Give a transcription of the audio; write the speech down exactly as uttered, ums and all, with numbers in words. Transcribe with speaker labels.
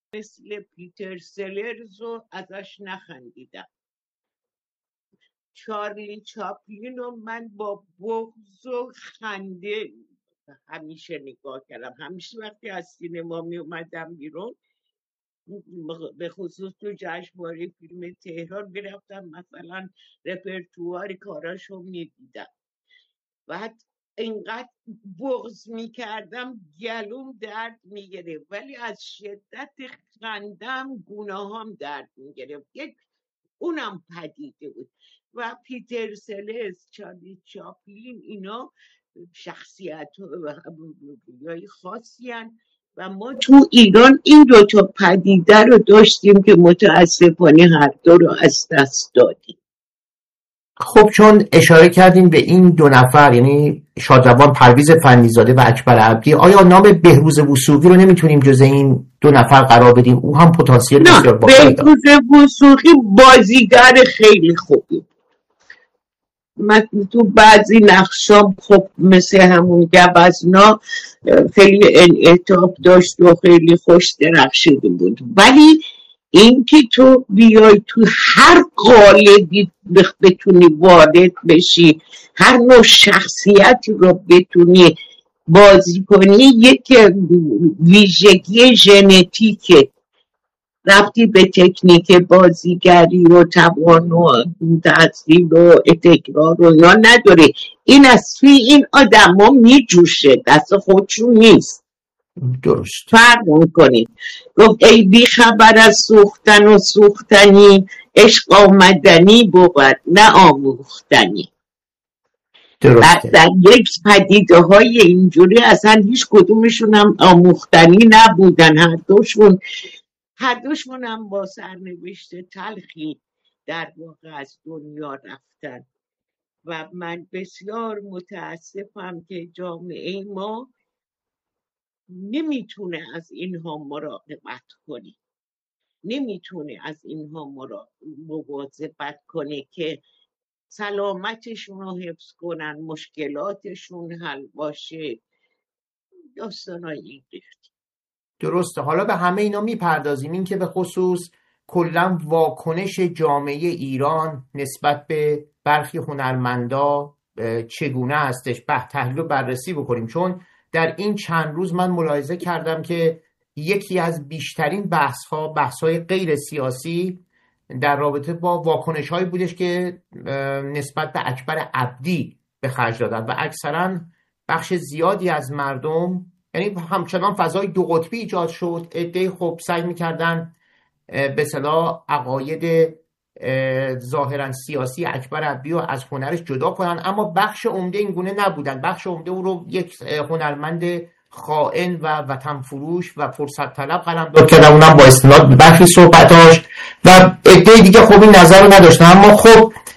Speaker 1: مثل پیتر سلرز رو ازش نخندیدم. چارلی چاپلین رو من با بغض و خنده همیشه نگاه کردم. همیشه وقتی از سینما می اومدم بیرون، به خصوص تو جشنواره فیلم تهران میرفتم مثلا رپرتوار کاراشو میدیدم، بعد اینقدر بغض میکردم گلوم درد میگرفت، ولی از شدت خندم گونه‌هام درد میگرفت. یک اونم پدیده بود. و پیتر سلرز، چارلی چاپلین، اینا شخصیت های خاصی هن و ما تو ایران این دوتا پدیده رو داشتیم که متاسفانه هر دو رو از دست دادیم.
Speaker 2: خب چون اشاره کردیم به این دو نفر، یعنی شادروان پرویز فنی‌زاده و اکبر عبدی، آیا نام بهروز وثوقی رو نمیتونیم جز این دو نفر قرار بدیم؟ او هم پتانسیل بسیار بالایی داره.
Speaker 1: بهروز وثوقی بازیگر خیلی خوبی، من تو بعضی نقشا خب مثل همون گوزنا خیلی انعطاف داشت و خیلی خوش درخشیده بود، ولی این که تو بیای تو هر قالبی بتونی وارد بشی، هر نوع شخصیتی رو بتونی بازی کنی، یک ویژگی ژنتیکه، ربطی به تکنیک بازیگری و توان و تحصیل و تکرار و اینا نداره. این از توی این آدم ها میجوشه، دست خودشون نیست.
Speaker 2: درست
Speaker 1: فرق میکنید. گفت ای بی خبر از سوختن و سوختنی، عشق آمدنی بود نه آموختنی.
Speaker 2: درسته.
Speaker 1: در یک پدیده های اینجوری اصلا هیچ کدومشون هم آموختنی نبودن. هر دوشون هر دوشون هم با سرنوشت تلخی در واقع از دنیا رفتن و من بسیار متاسفم که جامعه ما نمیتونه از اینها مراقبت کنه، نمیتونه از اینها مواظبت کنه که سلامتشون رو حفظ کنن، مشکلاتشون حل باشه، داستانای این قسمت.
Speaker 2: درسته. حالا به همه اینا میپردازیم، این که به خصوص کلا واکنش جامعه ایران نسبت به برخی هنرمندا چگونه هستش، به تحلیل و بررسی بکنیم. چون در این چند روز من ملاحظه کردم که یکی از بیشترین بحث ها بحث های غیر سیاسی در رابطه با واکنش هایی بودش که نسبت به اکبر عبدی به خرج دادن و اکثرا بخش زیادی از مردم، یعنی همچنان فضای دو قطبی ایجاد شد. عده‌ای خب سعی می‌کردن به اصطلاح عقاید ظاهرا سیاسی اکبر عبدی رو از هنرش جدا کنن، اما بخش عمده این گونه نبودن. بخش عمده او رو یک هنرمند خائن و وطن فروش و فرصت طلب قلمداد کردن، اونم با استناد به برخی صحبتاش، و عده دیگه خب این نظر رو نداشتن. اما خب